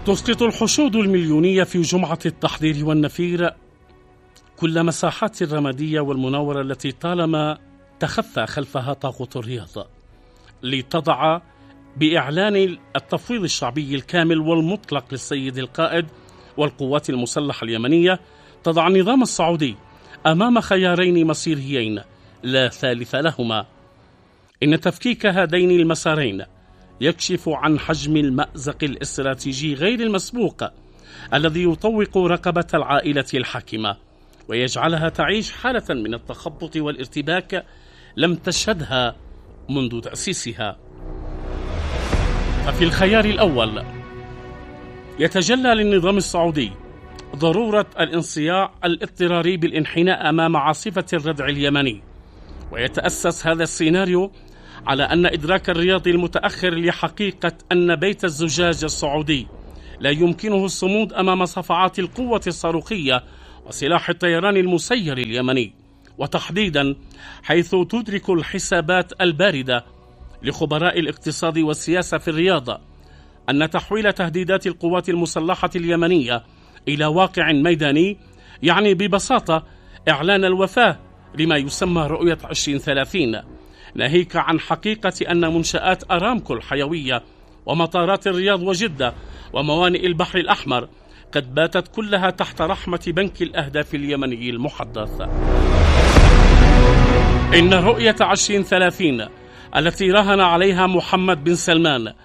تسقط الحشود المليونية في جمعة التحضير والنفير كل مساحات الرمادية والمناورة التي طالما تخفى خلفها طاغوت الرياض، لتضع بإعلان التفويض الشعبي الكامل والمطلق للسيد القائد والقوات المسلحة اليمنية، تضع النظام السعودي أمام خيارين مصيريين لا ثالث لهما. إن تفكيك هذين المسارين يكشف عن حجم المأزق الاستراتيجي غير المسبوق الذي يطوق رقبة العائلة الحاكمة ويجعلها تعيش حالة من التخبط والارتباك لم تشهدها منذ تأسيسها. ففي الخيار الأول يتجلى للنظام السعودي ضرورة الانصياع الاضطراري بالانحناء أمام عاصفة الردع اليمني، ويتأسس هذا السيناريو على أن إدراك الرياضي المتأخر لحقيقة أن بيت الزجاج السعودي لا يمكنه الصمود أمام صفعات القوة الصاروخية وسلاح الطيران المسير اليمني، وتحديدا حيث تدرك الحسابات الباردة لخبراء الاقتصاد والسياسة في الرياض أن تحويل تهديدات القوات المسلحة اليمنية إلى واقع ميداني يعني ببساطة إعلان الوفاة لما يسمى رؤية 2030، ناهيك عن حقيقة أن منشآت أرامكو الحيوية ومطارات الرياض وجدة وموانئ البحر الأحمر قد باتت كلها تحت رحمة بنك الأهداف اليمني المحدث. إن رؤية 2030 التي راهن عليها محمد بن سلمان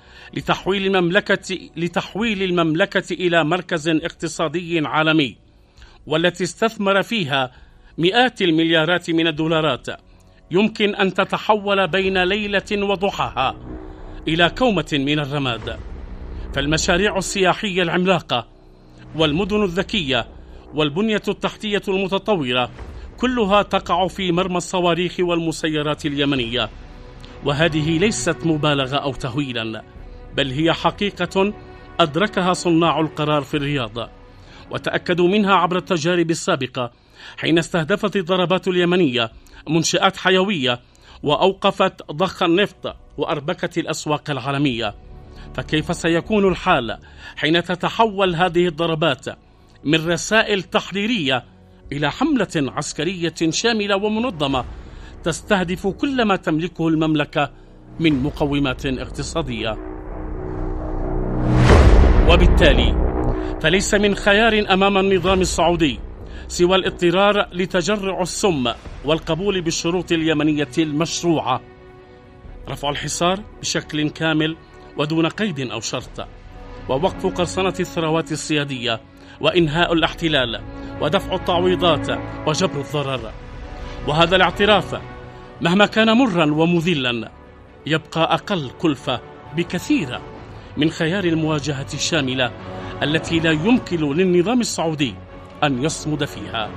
لتحويل المملكة إلى مركز اقتصادي عالمي، والتي استثمر فيها مئات المليارات من الدولارات، يمكن أن تتحول بين ليلة وضحاها إلى كومة من الرماد. فالمشاريع السياحية العملاقة والمدن الذكية والبنية التحتية المتطورة كلها تقع في مرمى الصواريخ والمسيرات اليمنية، وهذه ليست مبالغة أو تهويلا، بل هي حقيقة أدركها صناع القرار في الرياض وتأكدوا منها عبر التجارب السابقة، حين استهدفت الضربات اليمنية منشآت حيوية وأوقفت ضخ النفط وأربكت الأسواق العالمية. فكيف سيكون الحال حين تتحول هذه الضربات من رسائل تحريرية إلى حملة عسكرية شاملة ومنظمة تستهدف كل ما تملكه المملكة من مقومات اقتصادية؟ وبالتالي فليس من خيار أمام النظام السعودي سوى الاضطرار لتجرع السم والقبول بالشروط اليمنية المشروعة: رفع الحصار بشكل كامل ودون قيد أو شرط، ووقف قرصنة الثروات السيادية، وإنهاء الاحتلال، ودفع التعويضات، وجبر الضرر. وهذا الاعتراف مهما كان مرا ومذلا يبقى أقل كلفة بكثير من خيار المواجهة الشاملة التي لا يمكن للنظام السعودي أن يصمد فيها.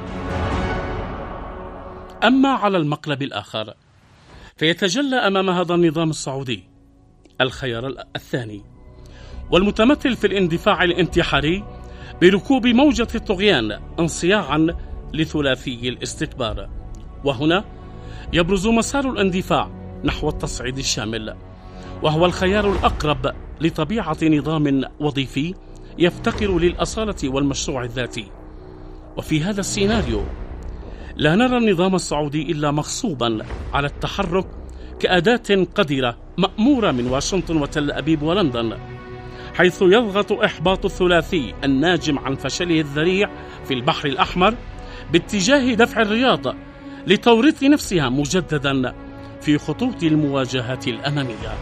أما على المقلب الآخر فيتجلى أمام هذا النظام السعودي الخيار الثاني، والمتمثل في الاندفاع الانتحاري بركوب موجة الطغيان انصياعا لثلاثي الاستكبار. وهنا يبرز مسار الاندفاع نحو التصعيد الشامل، وهو الخيار الأقرب لطبيعة نظام وظيفي يفتقر للأصالة والمشروع الذاتي. وفي هذا السيناريو لا نرى النظام السعودي إلا مغصوبا على التحرك كأداة قذرة مأمورة من واشنطن وتل أبيب ولندن، حيث يضغط إحباط الثلاثي الناجم عن فشله الذريع في البحر الأحمر باتجاه دفع الرياض لتوريط نفسها مجددا في خطوط المواجهة الأمامية.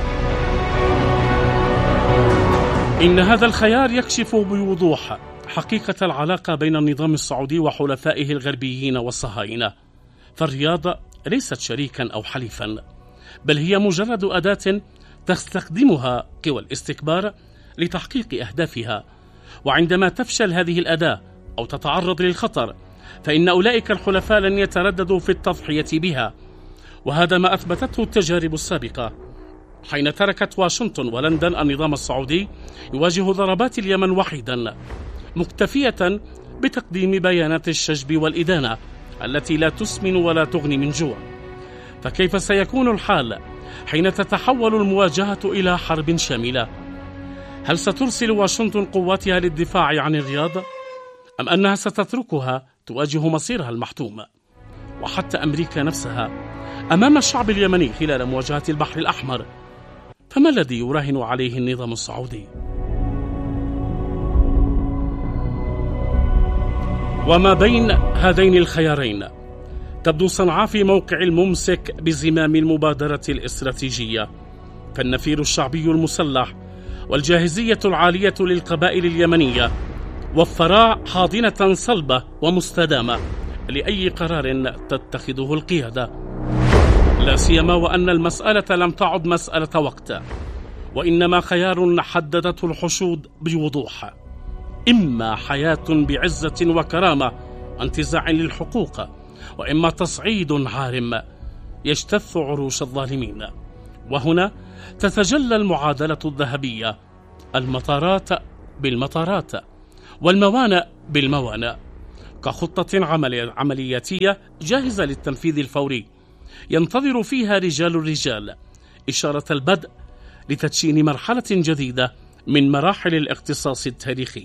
إن هذا الخيار يكشف بوضوح حقيقة العلاقة بين النظام السعودي وحلفائه الغربيين والصهاينة، فالرياض ليست شريكا أو حليفا، بل هي مجرد أداة تستخدمها قوى الاستكبار لتحقيق أهدافها. وعندما تفشل هذه الأداة أو تتعرض للخطر فإن أولئك الحلفاء لن يترددوا في التضحية بها، وهذا ما أثبتته التجارب السابقة، حين تركت واشنطن ولندن النظام السعودي يواجه ضربات اليمن وحيدا، مكتفية بتقديم بيانات الشجب والإدانة التي لا تسمن ولا تغني من جوع. فكيف سيكون الحال حين تتحول المواجهة إلى حرب شاملة؟ هل سترسل واشنطن قواتها للدفاع عن الرياض؟ أم أنها ستتركها تواجه مصيرها المحتوم؟ وحتى أمريكا نفسها أمام الشعب اليمني خلال مواجهة البحر الأحمر، فما الذي يراهن عليه النظام السعودي؟ وما بين هذين الخيارين تبدو صنعاء في موقع الممسك بزمام المبادرة الاستراتيجية، فالنفير الشعبي المسلح والجاهزية العالية للقبائل اليمنية وفرا حاضنة صلبة ومستدامة لأي قرار تتخذه القيادة، لا سيما وأن المسألة لم تعد مسألة وقت، وإنما خيار حددته الحشود بوضوح: إما حياة بعزة وكرامة وانتزاع للحقوق، وإما تصعيد عارم يجتث عروش الظالمين. وهنا تتجلى المعادلة الذهبية: المطارات بالمطارات والموانئ بالموانئ، كخطة عملياتية جاهزة للتنفيذ الفوري ينتظر فيها رجال الرجال إشارة البدء لتدشين مرحلة جديدة من مراحل الاختصاص التاريخي.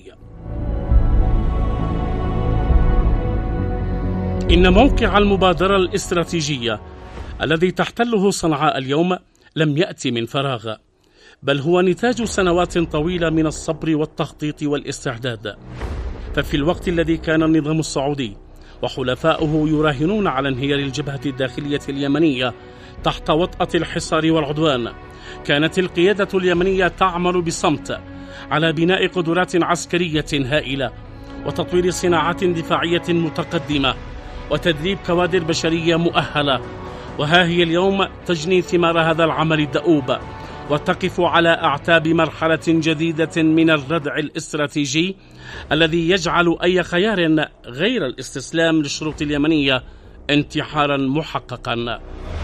إن موقع المبادرة الاستراتيجية الذي تحتله صنعاء اليوم لم يأتي من فراغ، بل هو نتاج سنوات طويلة من الصبر والتخطيط والاستعداد. ففي الوقت الذي كان النظام السعودي وحلفاؤه يراهنون على انهيار الجبهة الداخلية اليمنية تحت وطأة الحصار والعدوان، كانت القيادة اليمنية تعمل بصمت على بناء قدرات عسكرية هائلة وتطوير صناعات دفاعية متقدمة وتدريب كوادر بشرية مؤهلة. وها هي اليوم تجني ثمار هذا العمل الدؤوب وتقف على أعتاب مرحلة جديدة من الردع الاستراتيجي الذي يجعل أي خيار غير الاستسلام للشروط اليمنية انتحارا محققا.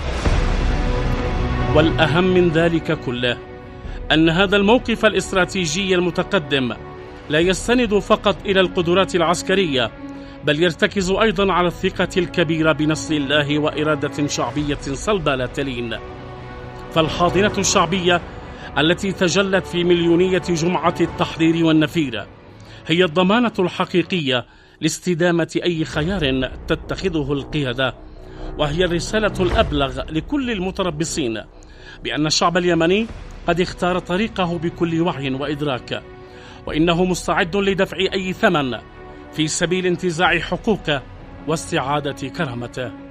والأهم من ذلك كله أن هذا الموقف الاستراتيجي المتقدم لا يستند فقط إلى القدرات العسكرية، بل يرتكز أيضا على الثقة الكبيرة بنصر الله وإرادة شعبية صلبة لا تلين. فالحاضنة الشعبية التي تجلت في مليونية جمعة التحضير والنفير هي الضمانة الحقيقية لاستدامة أي خيار تتخذه القيادة، وهي الرسالة الأبلغ لكل المتربصين بأن الشعب اليمني قد اختار طريقه بكل وعي وإدراك، وإنه مستعد لدفع أي ثمن في سبيل انتزاع حقوقه واستعادة كرامته.